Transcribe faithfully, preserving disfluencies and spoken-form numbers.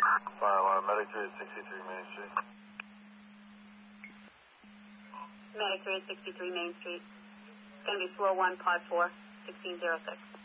Fire alarm, medic three at sixty-three Main Street. Medic three at sixty-three Main Street. It's going to be four one five four, sixteen oh six.